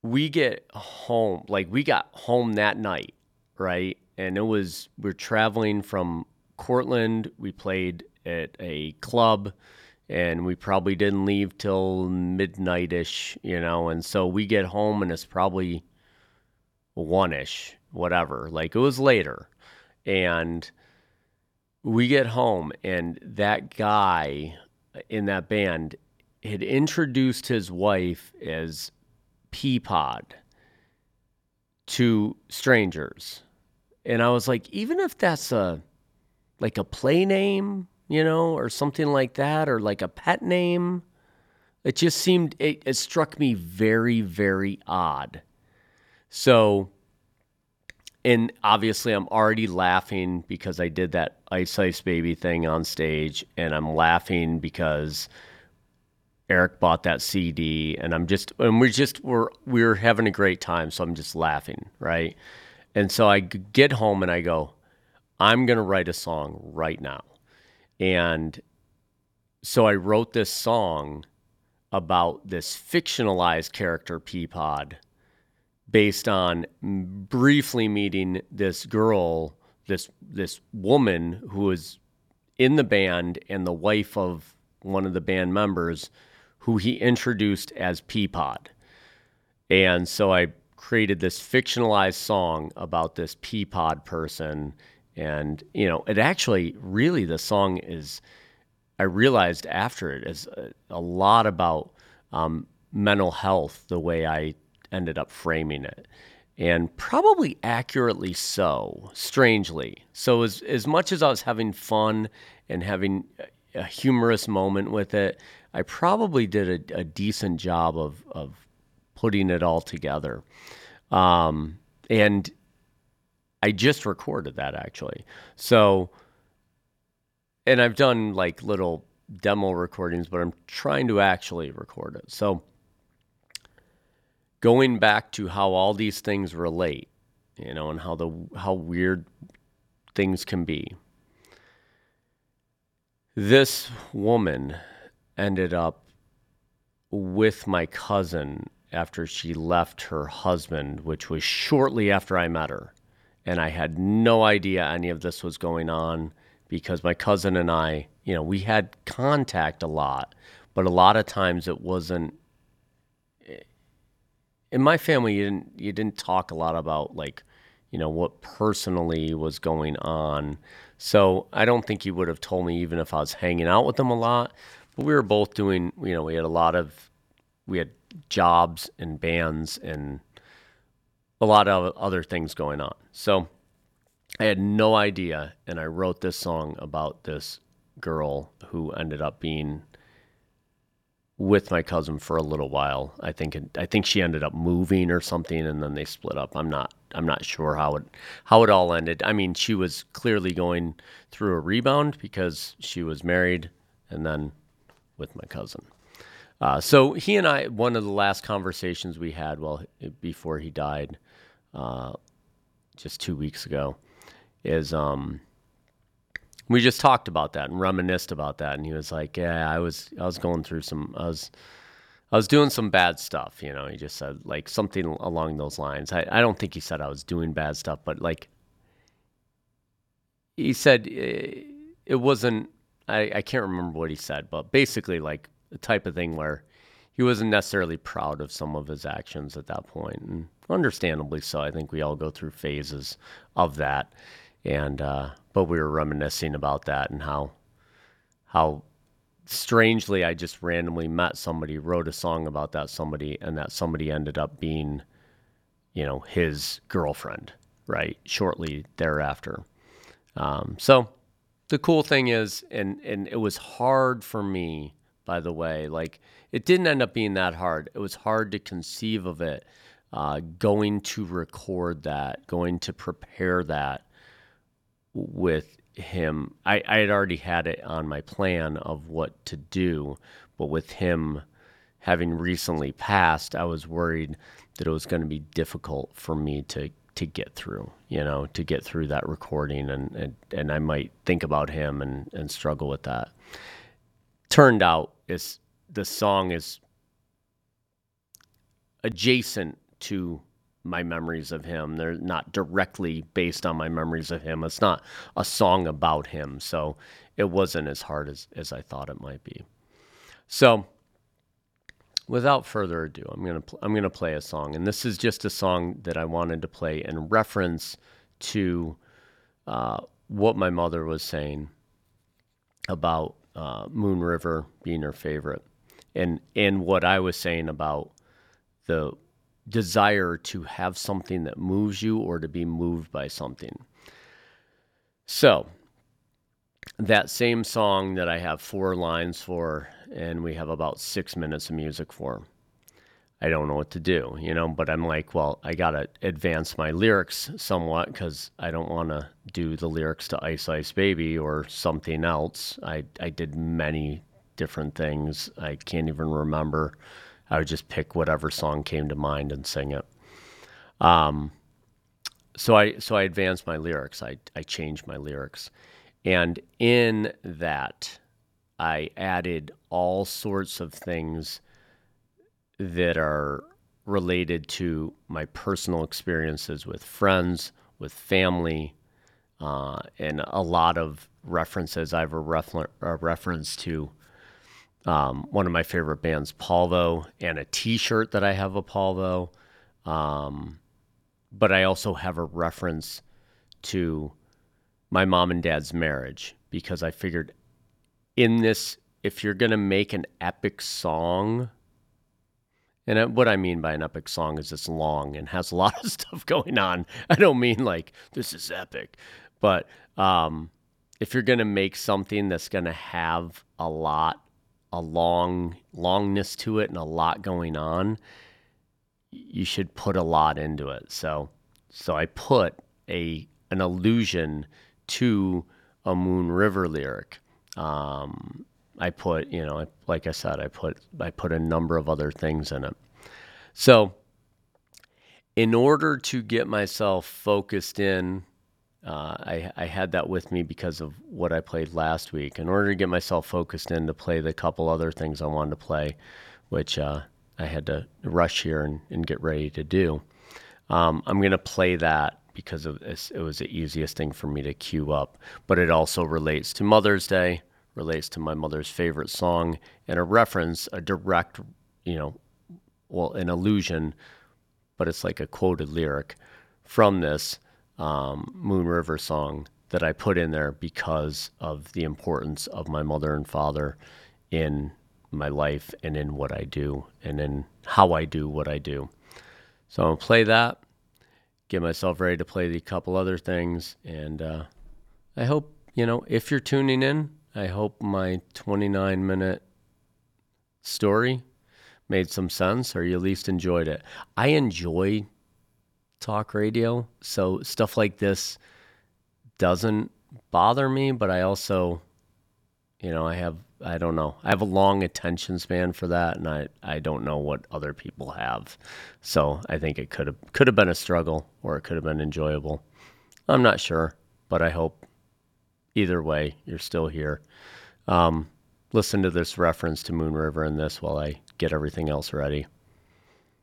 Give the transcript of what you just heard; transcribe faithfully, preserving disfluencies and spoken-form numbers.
we get home, like we got home that night, right? And it was, we're traveling from Cortland. We played at a club and we probably didn't leave till midnight-ish, you know? And so we get home and it's probably one-ish, whatever. Like it was later. And we get home and that guy in that band had introduced his wife as Peapod to strangers. And I was like, even if that's a like a play name, you know, or something like that, or like a pet name, it just seemed, it, it struck me very, very odd. So, and obviously I'm already laughing because I did that Ice Ice Baby thing on stage, and I'm laughing because Eric bought that C D, and I'm just, and we're just, we're, we're having a great time. So I'm just laughing, right? And so I get home and I go, I'm going to write a song right now. And so I wrote this song about this fictionalized character, Peapod, based on briefly meeting this girl, this, this woman who was in the band and the wife of one of the band members, who he introduced as Peapod. And so I created this fictionalized song about this Peapod person. And, you know, it actually, really, the song is, I realized after it, is a, a lot about um, mental health, the way I ended up framing it. And probably accurately so, strangely. So as, as much as I was having fun and having a humorous moment with it, I probably did a, a decent job of, of putting it all together. Um, and I just recorded that, actually. So, and I've done like little demo recordings, but I'm trying to actually record it. So going back to how all these things relate, you know, and how the, how weird things can be. This woman ended up with my cousin after she left her husband, which was shortly after I met her. And I had no idea any of this was going on because my cousin and I, you know, we had contact a lot, but a lot of times it wasn't, in my family, you didn't, you didn't talk a lot about like, you know, what personally was going on. So I don't think he would have told me even if I was hanging out with him a lot, but we were both doing, you know, we had a lot of, we had jobs and bands and a lot of other things going on. So I had no idea, and I wrote this song about this girl who ended up being with my cousin for a little while. I think it, I think she ended up moving or something, and then they split up. I'm not I'm not sure how it how it all ended. I mean, she was clearly going through a rebound because she was married and then with my cousin. Uh, so he and I, one of the last conversations we had, well, before he died, uh, just two weeks ago, is um, we just talked about that and reminisced about that. And he was like, "Yeah, I was, I was going through some, I was, I was doing some bad stuff." You know, he just said like something along those lines. I, I don't think he said I was doing bad stuff, but like he said it, it wasn't. I, I can't remember what he said, but basically like the type of thing where he wasn't necessarily proud of some of his actions at that point, and understandably so. I think we all go through phases of that, and uh, but we were reminiscing about that and how how strangely I just randomly met somebody, wrote a song about that somebody, and that somebody ended up being, you know, his girlfriend, right, shortly thereafter. Um, so the cool thing is, and and it was hard for me, by the way, like it didn't end up being that hard. It was hard to conceive of it, uh, going to record that, going to prepare that with him. I, I had already had it on my plan of what to do, but with him having recently passed, I was worried that it was going to be difficult for me to to get through, you know, to get through that recording, and, and, and I might think about him and, and struggle with that. Turned out is the song is adjacent to my memories of him. They're not directly based on my memories of him. It's not a song about him. So it wasn't as hard as, as I thought it might be. So without further ado, I'm going to pl- I'm going to play a song, and this is just a song that I wanted to play in reference to uh, what my mother was saying about uh, Moon River being her favorite, and and what I was saying about the desire to have something that moves you or to be moved by something. So that same song that I have four lines for, and we have about six minutes of music for, I don't know what to do, you know, but I'm like, well, I got to advance my lyrics somewhat because I don't want to do the lyrics to Ice Ice Baby or something else. I, I did many different things. I can't even remember. I would just pick whatever song came to mind and sing it. Um, so I so I advanced my lyrics. I, I changed my lyrics. And in that, I added all sorts of things that are related to my personal experiences with friends, with family, uh, and a lot of references. I have a, refer- a reference to um, one of my favorite bands, Polvo, and a T-shirt that I have of Polvo. Um, but I also have a reference to my mom and dad's marriage, because I figured in this, if you're going to make an epic song, and what I mean by an epic song is it's long and has a lot of stuff going on. I don't mean like, this is epic. But um, if you're going to make something that's going to have a lot, a long longness to it and a lot going on, you should put a lot into it. So so I put a an allusion to a Moon River lyric. Um, I put, you know, like I said, I put I put a number of other things in it. So in order to get myself focused in, uh, I, I had that with me because of what I played last week. In order to get myself focused in to play the couple other things I wanted to play, which uh, I had to rush here and, and get ready to do, um, I'm going to play that because of this. It was the easiest thing for me to queue up. But it also relates to Mother's Day, relates to my mother's favorite song, and a reference, a direct, you know, well, an allusion, but it's like a quoted lyric from this um, Moon River song that I put in there because of the importance of my mother and father in my life and in what I do and in how I do what I do. So I'm going to play that, get myself ready to play the couple other things, and uh, I hope, you know, if you're tuning in, I hope my twenty-nine minute story made some sense, or you at least enjoyed it. I enjoy talk radio, so stuff like this doesn't bother me, but I also, you know, I have, I don't know, I have a long attention span for that, and I, I don't know what other people have. So I think it could have could have been a struggle, or it could have been enjoyable. I'm not sure, but I hope either way you're still here. Um, listen to this reference to Moon River in this while I get everything else ready.